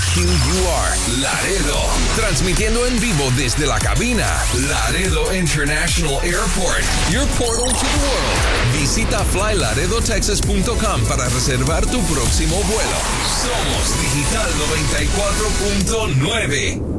WXQUR Laredo. Transmitiendo en vivo desde la cabina. Laredo International Airport. Your portal to the world. Visita flylaredotexas.com para reservar tu próximo vuelo. Somos Digital 94.9.